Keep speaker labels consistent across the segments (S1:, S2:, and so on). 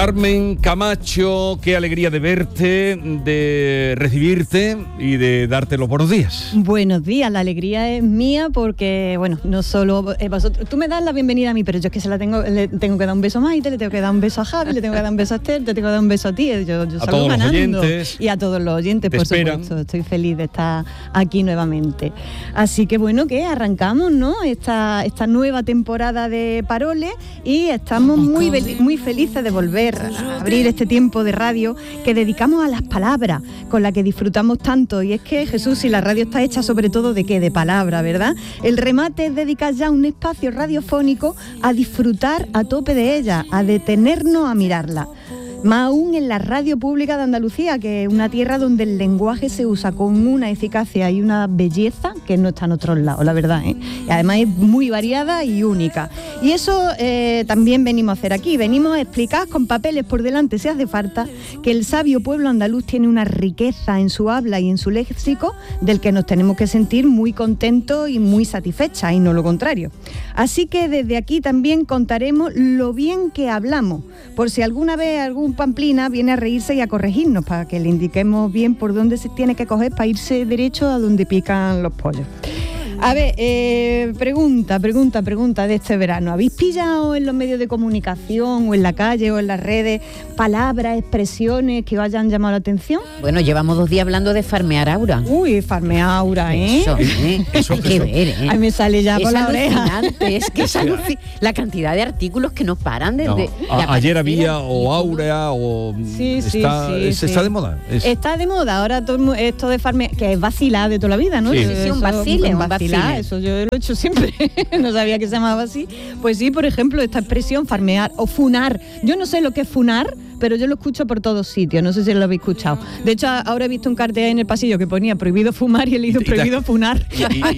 S1: Carmen Camacho, qué alegría de verte, de recibirte y de darte los buenos días.
S2: Buenos días, la alegría es mía porque, bueno, no solo vosotros, tú me das la bienvenida a mí, pero yo es que le tengo que dar un beso a Maite, le tengo que dar un beso a Javi, le tengo que dar un beso a Esther, te tengo que dar un beso a ti, yo
S1: a
S2: salgo
S1: todos
S2: ganando.
S1: Los oyentes.
S2: Y a todos los oyentes, por supuesto, estoy feliz de estar aquí nuevamente. Así que bueno, que arrancamos, ¿no? Esta nueva temporada de Paroles y estamos muy felices de volver a abrir este tiempo de radio que dedicamos a las palabras, con la que disfrutamos tanto. Y es que, Jesús, si la radio está hecha sobre todo de ¿qué? De palabra, ¿verdad? El remate es dedicar ya un espacio radiofónico a disfrutar a tope de ella, a detenernos a mirarla. Más aún en la radio pública de Andalucía, que es una tierra donde el lenguaje se usa con una eficacia y una belleza que no está en otros lados, la verdad, ¿eh? Y además es muy variada y única. Y eso también venimos a hacer aquí. Venimos a explicar con papeles por delante, si hace falta, que el sabio pueblo andaluz tiene una riqueza en su habla y en su léxico del que nos tenemos que sentir muy contentos y muy satisfechas, y no lo contrario. Así que desde aquí también contaremos lo bien que hablamos, por si alguna vez algún pamplina viene a reírse y a corregirnos, para que le indiquemos bien por dónde se tiene que coger para irse derecho a donde pican los pollos. A ver, pregunta de este verano. ¿Habéis pillado en los medios de comunicación o en la calle o en las redes palabras, expresiones que os hayan llamado la atención?
S3: Bueno, llevamos 2 días hablando de farmear aura.
S2: Uy, farmear aura, ¿eh?
S3: Eso hay que ver, ¿eh?
S2: Ahí me sale ya por la oreja.
S3: Es que es la cantidad de artículos que nos paran de
S1: ayer había o aura o...
S2: Sí.
S1: Está de moda.
S2: Está de moda ahora todo esto de farmear, que es vacilar de toda la vida, ¿no?
S1: Sí,
S3: un vacile.
S2: Eso yo lo he hecho siempre. No sabía que se llamaba así. Pues sí, por ejemplo, esta expresión, farmear o funar. Yo no sé lo que es funar, pero yo lo escucho por todos sitios. No sé si lo habéis escuchado. De hecho, ahora he visto un cartel en el pasillo que ponía prohibido fumar y he leído prohibido funar.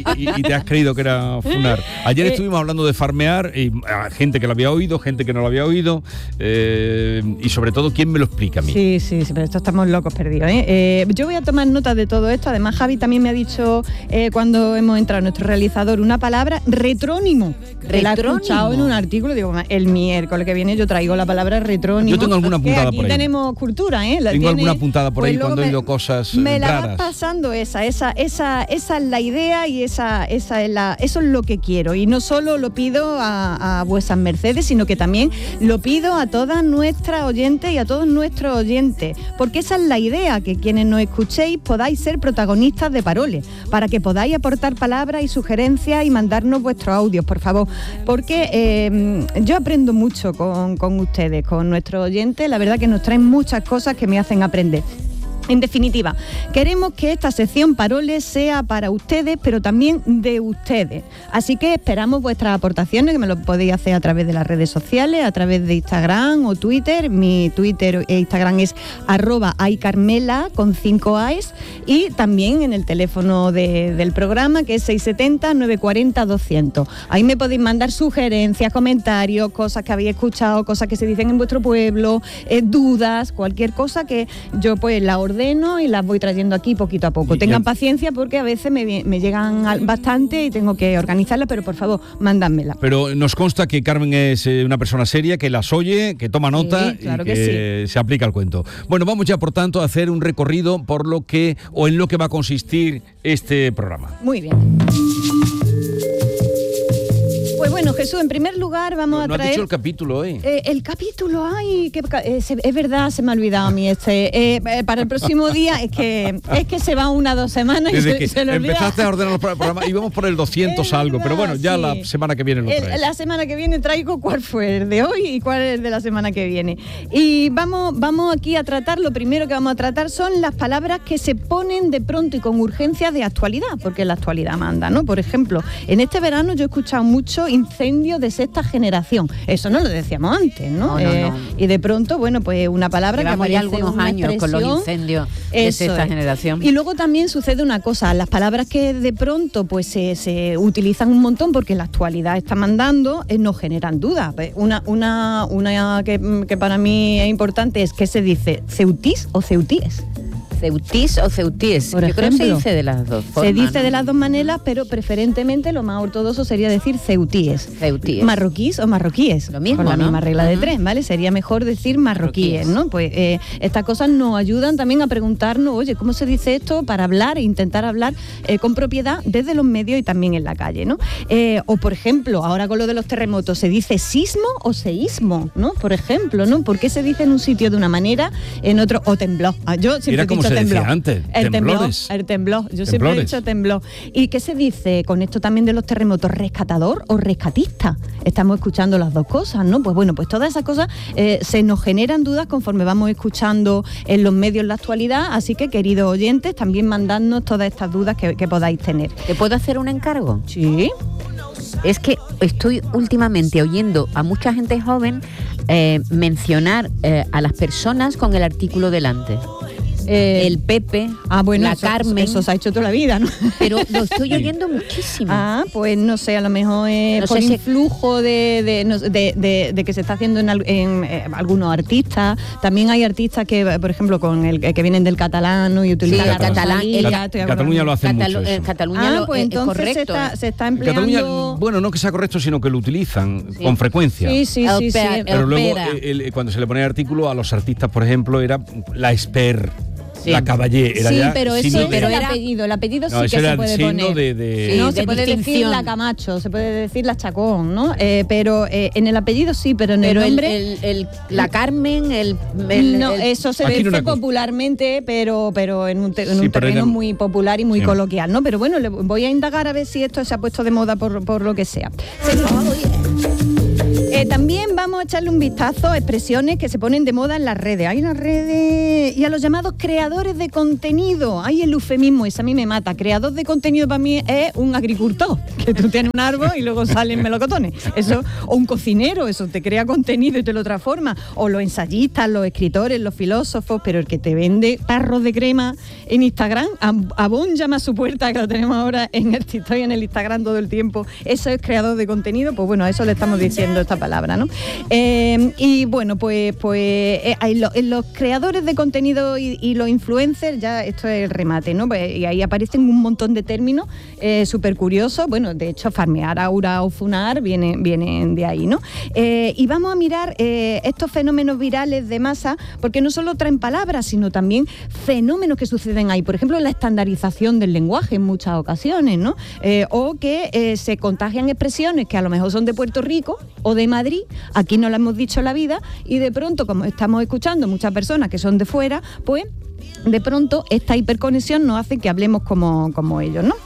S1: Y te has creído que era funar. Ayer estuvimos hablando de farmear, y gente que lo había oído, gente que no lo había oído, y sobre todo, ¿quién me lo explica a mí?
S2: Sí, pero esto estamos locos perdidos, ¿eh? Yo voy a tomar nota de todo esto. Además, Javi también me ha dicho, cuando hemos entrado, nuestro realizador, una palabra, retrónimo. La he escuchado en un artículo, digo, el miércoles que viene yo traigo la palabra retrónimo.
S1: Yo tengo alguna puntada por ahí.
S2: Aquí tenemos cultura, ¿eh?
S1: Tengo alguna puntada por ahí cuando he oído cosas
S2: me la
S1: raras.
S2: vas pasando esa es la idea y eso es lo que quiero. Y no solo lo pido a vuestras mercedes, sino que también lo pido a todas nuestras oyentes y a todos nuestros oyentes, porque esa es la idea, que quienes nos escuchéis podáis ser protagonistas de Paroles, para que podáis aportar palabras y sugerencias y mandarnos vuestros audios, por favor, porque yo aprendo mucho con ustedes, con nuestros oyentes. La verdad que nos traen muchas cosas que me hacen aprender. En definitiva, queremos que esta sección Paroles sea para ustedes, pero también de ustedes. Así que esperamos vuestras aportaciones, que me lo podéis hacer a través de las redes sociales, a través de Instagram o Twitter. Mi Twitter e Instagram es @aycarmela con 5 A's, y también en el teléfono del programa, que es 670-940-200. Ahí me podéis mandar sugerencias, comentarios, cosas que habéis escuchado, cosas que se dicen en vuestro pueblo, dudas, cualquier cosa que yo pues la ordeno y las voy trayendo aquí poquito a poco. Tengan paciencia, porque a veces me llegan bastante y tengo que organizarlas, pero por favor, mándamela.
S1: Pero nos consta que Carmen es una persona seria, que las oye, que toma nota, sí, claro, y que se aplica al cuento. Bueno, vamos ya, por tanto, a hacer un recorrido por lo que, o en lo que va a consistir este programa.
S2: Muy bien. Pues bueno, Jesús, en primer lugar vamos a traer...
S1: No has dicho el capítulo,
S2: el capítulo, ay, es verdad, se me ha olvidado a mí para el próximo día, es que se va 1 o 2 semanas y se lo olvida.
S1: Empezaste a ordenar el programa y vamos por el 200 algo, pero bueno, ya sí. La semana que viene lo traes.
S2: La semana que viene traigo cuál fue el de hoy y cuál es el de la semana que viene. Y vamos aquí a tratar, lo primero que vamos a tratar son las palabras que se ponen de pronto y con urgencia de actualidad, porque la actualidad manda, ¿no? Por ejemplo, en este verano yo he escuchado mucho incendio de sexta generación. Eso no lo decíamos antes, ¿no? No. Y de pronto, bueno, pues una palabra que aparece,
S3: algunos años con los incendios de sexta generación.
S2: Y luego también sucede una cosa, las palabras que de pronto pues se utilizan un montón porque la actualidad está mandando, nos generan dudas. Una que para mí es importante es, ¿qué se dice? ¿Ceutís o ceutíes?
S3: Ceutís o ceutís. Yo creo que se dice de las dos formas.
S2: Se dice de las dos maneras, pero preferentemente lo más ortodoxo sería decir ceutíes.
S3: Ceutíes.
S2: Marroquíes o marroquíes.
S3: Lo mismo,
S2: con la
S3: ¿no?
S2: misma regla de 3, ¿vale? Sería mejor decir marroquíes, ¿no? Pues estas cosas nos ayudan también a preguntarnos, oye, ¿cómo se dice esto? Para hablar e intentar hablar con propiedad desde los medios y también en la calle, ¿no? O, por ejemplo, ahora con lo de los terremotos, ¿se dice sismo o seísmo? ¿No? Por ejemplo, ¿no? ¿Por qué se dice en un sitio de una manera, en otro, o tembló? Yo siempre he dicho tembló.
S1: Antes,
S2: el tembló. Yo siempre he dicho tembló. ¿Y qué se dice con esto también de los terremotos? ¿Rescatador o rescatista? Estamos escuchando las dos cosas, ¿no? Pues bueno, pues todas esas cosas se nos generan dudas conforme vamos escuchando en los medios en la actualidad, así que, queridos oyentes, también mandadnos todas estas dudas que podáis tener.
S3: ¿Te puedo hacer un encargo?
S2: Sí.
S3: Es que estoy últimamente oyendo a mucha gente joven mencionar a las personas con el artículo delante. El Pepe,
S2: bueno,
S3: la Carmen.
S2: Eso se ha hecho toda la vida, ¿no?
S3: Pero lo estoy oyendo muchísimo.
S2: Pues no sé, a lo mejor
S3: no
S2: por
S3: sé
S2: influjo de que se está haciendo en algunos artistas. También hay artistas que, por ejemplo, con el que vienen del catalán, ¿no? Y utilizan
S3: el catalán.
S1: Cataluña lo hace mucho eso.
S3: Cataluña
S2: pues entonces
S3: correcto.
S2: se está empleando...
S1: Cataluña, bueno, no que sea correcto, sino que lo utilizan con frecuencia.
S2: Sí.
S1: Pero luego, cuando se le ponía artículo a los artistas, por ejemplo, era la Esper. Sí. La Caballé era ya.
S2: Pero eso es el apellido. El apellido
S1: no,
S2: sí que se puede poner.
S1: No,
S2: se puede decir la Camacho, se puede decir la Chacón, ¿no? Pero en el apellido sí, pero en el nombre...
S3: la Carmen,
S2: eso se dice popularmente, pero en un terreno muy popular y muy coloquial, ¿no? Pero bueno, le voy a indagar a ver si esto se ha puesto de moda por lo que sea. También vamos a echarle un vistazo a expresiones que se ponen de moda en las redes. Hay las redes y a los llamados creadores de contenido. Hay el eufemismo, ese a mí me mata. Creador de contenido para mí es un agricultor, que tú tienes un árbol y luego salen melocotones. Eso, o un cocinero, eso te crea contenido y te lo transforma. O los ensayistas, los escritores, los filósofos, pero el que te vende tarros de crema en Instagram, Avon llama a su puerta, que lo tenemos ahora en el TikTok y en el Instagram todo el tiempo. Eso es creador de contenido, pues bueno, a eso le estamos diciendo esta palabra, ¿no? Y bueno, pues los creadores de contenido y los influencers, ya esto es el remate, ¿no? Y ahí aparecen un montón de términos súper curiosos. Bueno, de hecho, farmear, aurar o funar vienen de ahí, ¿no? Y vamos a mirar estos fenómenos virales de masa, porque no solo traen palabras, sino también fenómenos que suceden ahí. Por ejemplo, la estandarización del lenguaje en muchas ocasiones, ¿no? O que se contagian expresiones que a lo mejor son de Puerto Rico o de Madrid, aquí no la hemos dicho en la vida, y de pronto, como estamos escuchando muchas personas que son de fuera, pues de pronto esta hiperconexión nos hace que hablemos como ellos, ¿no?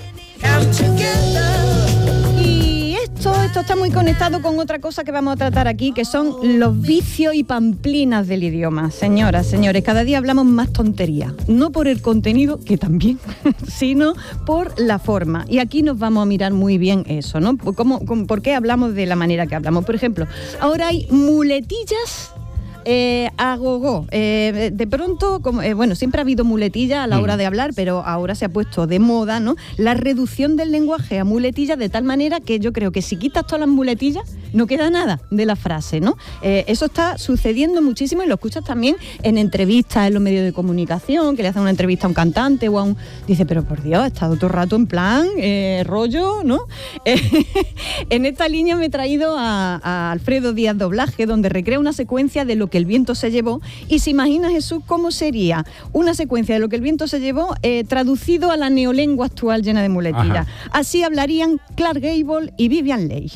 S2: Y esto está muy conectado con otra cosa que vamos a tratar aquí, que son los vicios y pamplinas del idioma. Señoras, señores, cada día hablamos más tontería, no por el contenido, que también, sino por la forma. Y aquí nos vamos a mirar muy bien eso, ¿no? ¿Por qué hablamos de la manera que hablamos? Por ejemplo, ahora hay muletillas a gogo. De pronto, siempre ha habido muletillas a la hora de hablar, pero ahora se ha puesto de moda, ¿no? La reducción del lenguaje a muletillas, de tal manera que yo creo que si quitas todas las muletillas, no queda nada de la frase, ¿no? Eso está sucediendo muchísimo y lo escuchas también en entrevistas en los medios de comunicación, que le hacen una entrevista a un cantante o a un... Dice, pero por Dios, he estado todo el rato en plan rollo, ¿no? En esta línea me he traído a Alfredo Díaz Doblaje, donde recrea una secuencia de lo que el viento se llevó, y se imagina, Jesús, cómo sería una secuencia de lo que el viento se llevó traducido a la neolengua actual llena de muletillas. Así hablarían Clark Gable y Vivian Leigh.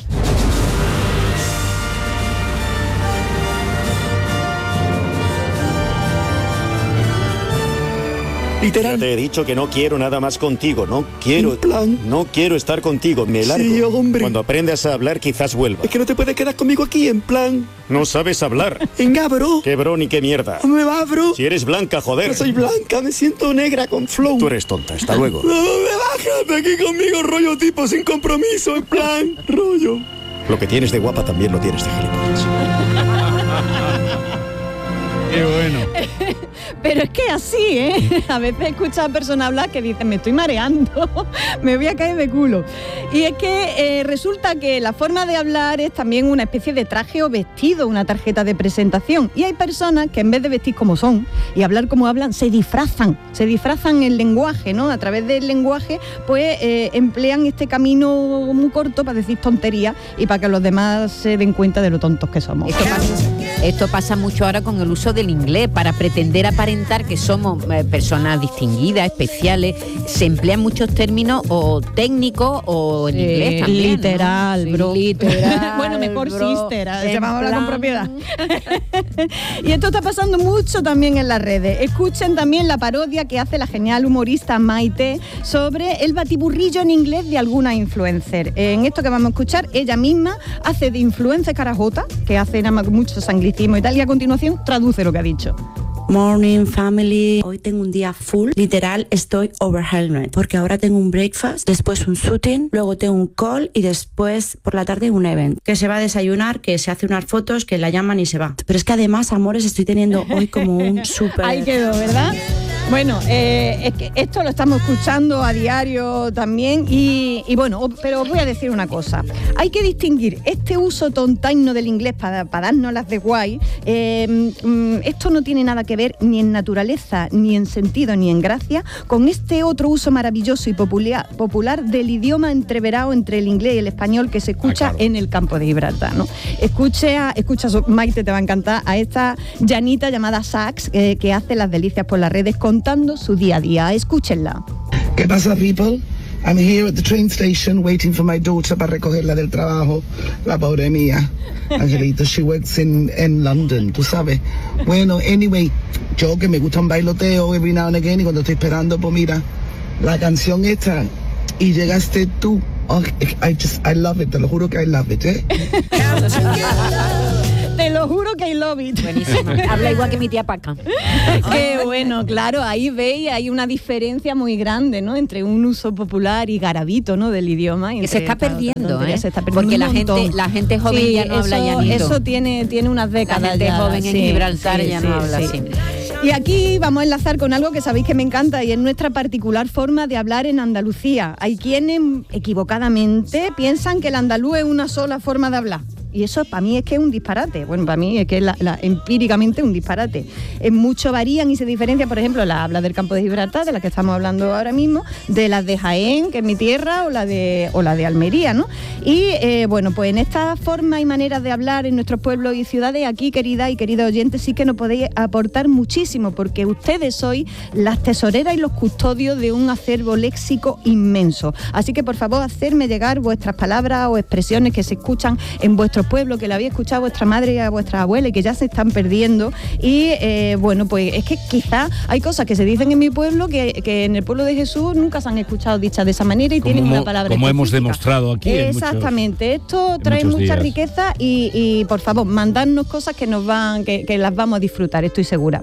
S4: Literal. Ya te he dicho que no quiero nada más contigo, no quiero. ¿En plan? No quiero estar contigo, me largo.
S5: Sí, hombre.
S4: Cuando aprendas a hablar, quizás vuelva.
S5: Es que no te puedes quedar conmigo aquí, en plan.
S4: No sabes hablar.
S5: Venga, bro.
S4: ¿Qué bro ni qué mierda?
S5: ¿Dónde vas, bro?
S4: Si eres blanca, joder.
S5: No soy blanca, me siento negra con flow.
S4: Tú eres tonta, hasta luego.
S5: No, bájate aquí conmigo, rollo tipo sin compromiso, en plan, rollo.
S4: Lo que tienes de guapa también lo tienes de gilipollas.
S1: Qué bueno.
S2: Pero es que así, ¿eh? A veces escuchas a personas hablar que dicen, me estoy mareando, me voy a caer de culo. Y es que resulta que la forma de hablar es también una especie de traje o vestido, una tarjeta de presentación. Y hay personas que en vez de vestir como son y hablar como hablan, se disfrazan el lenguaje, ¿no? A través del lenguaje, pues emplean este camino muy corto para decir tonterías y para que los demás se den cuenta de lo tontos que somos.
S3: Esto pasa mucho ahora con el uso del inglés, para pretender aparentar que somos personas distinguidas, especiales. Se emplean muchos términos o técnicos o en inglés también,
S2: literal,
S3: ¿no?
S2: bro.
S3: Literal,
S2: bueno, mejor
S3: bro.
S2: sister, se va a hablar con propiedad. Y esto está pasando mucho también en las redes. Escuchen también la parodia que hace la genial humorista Maite sobre el batiburrillo en inglés de alguna influencer. En esto que vamos a escuchar, ella misma hace de influencer carajota, que hace nada más muchos anglicismos y tal, y a continuación traduce lo que ha dicho.
S6: Morning, family. Hoy tengo un día full. Literal, estoy overwhelmed. Porque ahora tengo un breakfast, después un shooting, luego tengo un call y después por la tarde un event. Que se va a desayunar, que se hace unas fotos, que la llaman y se va. Pero es que además, amores, estoy teniendo hoy como un súper...
S2: Ahí quedó, ¿verdad? Bueno, es que esto lo estamos escuchando a diario también y bueno, pero os voy a decir una cosa. Hay que distinguir este uso tontaino del inglés para darnos las de guay. Esto no tiene nada que ver ni en naturaleza, ni en sentido, ni en gracia con este otro uso maravilloso y popular del idioma entreverado entre el inglés y el español que se escucha en el campo de Gibraltar, ¿no? Escucha, Maite, te va a encantar, a esta llanita llamada Sax que hace las delicias por las redes contando su día a día. Escúchenla.
S7: ¿Qué pasa, people? I'm here at the train station waiting for my daughter para recogerla del trabajo. La pobre mía, Angelita, she works in London, tú sabes. Bueno, anyway, yo que me gusta un bailoteo every now and again y cuando estoy esperando, pues mira, la canción esta y llegaste tú. Oh, I love it, te lo juro que I love it, ¿eh?
S2: Te lo juro que I love it.
S3: Buenísimo. Habla igual que mi tía Paca.
S2: Qué bueno, claro, ahí veis, hay una diferencia muy grande, ¿no? Entre un uso popular y garabito, ¿no? Del idioma.
S3: Que se está perdiendo, ¿eh?
S2: Se está perdiendo
S3: porque la gente joven
S2: sí,
S3: ya no habla llanito.
S2: Eso tiene unas décadas.
S3: La gente
S2: ya,
S3: joven en Gibraltar ya no habla así.
S2: Y aquí vamos a enlazar con algo que sabéis que me encanta y es nuestra particular forma de hablar en Andalucía. Hay quienes equivocadamente piensan que el andaluz es una sola forma de hablar. Y eso para mí es que es un disparate. Bueno, para mí es que es empíricamente un disparate. Mucho varían y se diferencian, por ejemplo, la habla del campo de Gibraltar, de la que estamos hablando ahora mismo, de las de Jaén, que es mi tierra, o la de Almería, ¿no? Y bueno, pues en esta forma y maneras de hablar en nuestros pueblos y ciudades, aquí, querida y queridos oyentes, sí que nos podéis aportar muchísimo, porque ustedes sois las tesoreras y los custodios de un acervo léxico inmenso. Así que, por favor, hacerme llegar vuestras palabras o expresiones que se escuchan en vuestro pueblo, que la había escuchado a vuestra madre y a vuestra abuela y que ya se están perdiendo. Y bueno, pues es que quizás hay cosas que se dicen en mi pueblo que en el pueblo de Jesús nunca se han escuchado dichas de esa manera y tienen una palabra
S1: como
S2: específica.
S1: Hemos demostrado aquí.
S2: Exactamente, esto trae mucha riqueza y por favor, mandadnos cosas que que las vamos a disfrutar, estoy segura.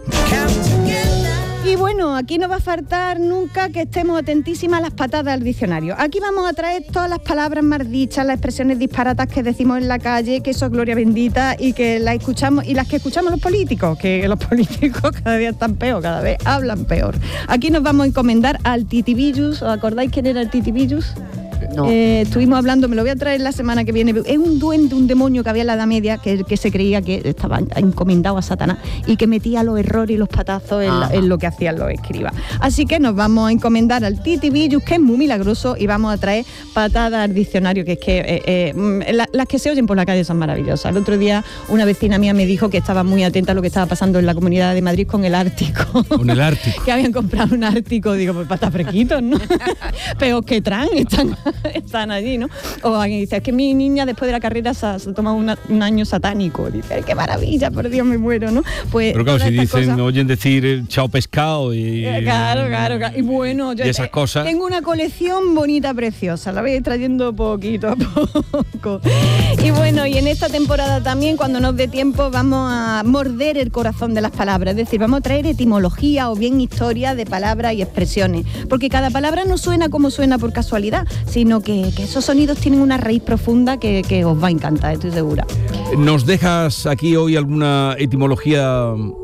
S2: Y bueno, aquí no va a faltar nunca que estemos atentísimas a las patadas del diccionario. Aquí vamos a traer todas las palabras más dichas, las expresiones disparatas que decimos en la calle, que eso es gloria bendita y que las escuchamos y las que escuchamos los políticos, que los políticos cada día están peor, cada vez hablan peor. Aquí nos vamos a encomendar al Titibillus. ¿Os acordáis quién era el Titibillus?
S3: No.
S2: Estuvimos hablando, me lo voy a traer la semana que viene. Es un duende, un demonio que había en la Edad Media que se creía que estaba encomendado a Satanás y que metía los errores y los patazos en lo que hacían los escribas. Así que nos vamos a encomendar al Titibillus, que es muy milagroso, y vamos a traer patadas al diccionario, que es que las que se oyen por la calle son maravillosas. El otro día una vecina mía me dijo que estaba muy atenta a lo que estaba pasando en la Comunidad de Madrid con el Ártico. Con el Ártico. Que habían comprado un Ártico, digo, pues para estar fresquitos, ¿no? Pero que están allí, ¿no? O alguien dice, es que mi niña después de la carrera se toma un año satánico. Dice, qué maravilla, por Dios, me muero, ¿no? Pues,
S1: pero claro, si dicen, oyen decir chao pescado y...
S2: Claro. Y bueno, yo
S1: esas cosas.
S2: Tengo una colección bonita, preciosa, la voy a ir trayendo poquito a poco. Y bueno, y en esta temporada también, cuando nos dé tiempo, vamos a morder el corazón de las palabras. Es decir, vamos a traer etimología o bien historia de palabras y expresiones. Porque cada palabra no suena como suena por casualidad, sino que esos sonidos tienen una raíz profunda que os va a encantar, estoy segura.
S1: ¿Nos dejas aquí hoy alguna etimología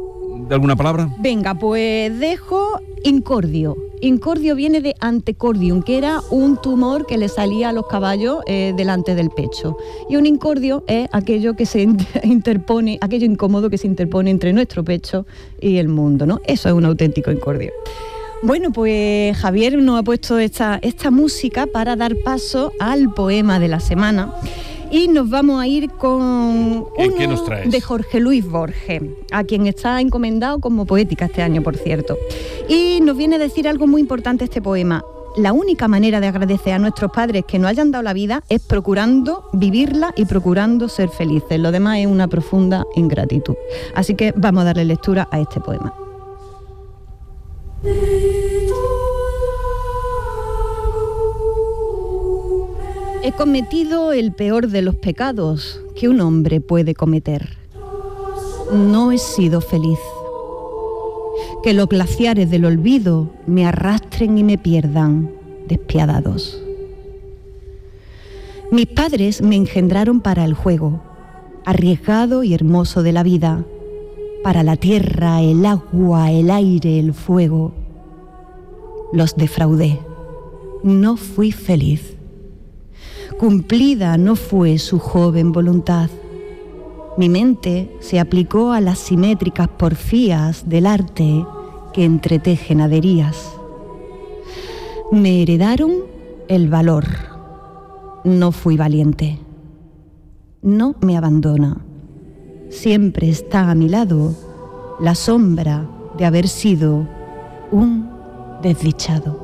S1: de alguna palabra?
S2: Venga, pues dejo incordio. Incordio viene de antecordium, que era un tumor que le salía a los caballos delante del pecho. Y un incordio es aquello que se interpone, aquello incómodo que se interpone entre nuestro pecho y el mundo, ¿no? Eso es un auténtico incordio. Bueno, pues Javier nos ha puesto esta música para dar paso al poema de la semana. Y nos vamos a ir con uno de Jorge Luis Borges, a quien está encomendado como poética este año, por cierto. Y nos viene a decir algo muy importante este poema. La única manera de agradecer a nuestros padres que nos hayan dado la vida es procurando vivirla y procurando ser felices. Lo demás es una profunda ingratitud. Así que vamos a darle lectura a este poema. He cometido el peor de los pecados que un hombre puede cometer. No he sido feliz. Que los glaciares del olvido me arrastren y me pierdan, despiadados. Mis padres me engendraron para el juego, arriesgado y hermoso de la vida, para la tierra, el agua, el aire, el fuego. Los defraudé. No fui feliz. Cumplida no fue su joven voluntad. Mi mente se aplicó a las simétricas porfías del arte que entretejen haderías. Me heredaron el valor. No fui valiente. No me abandona. Siempre está a mi lado la sombra de haber sido un desdichado.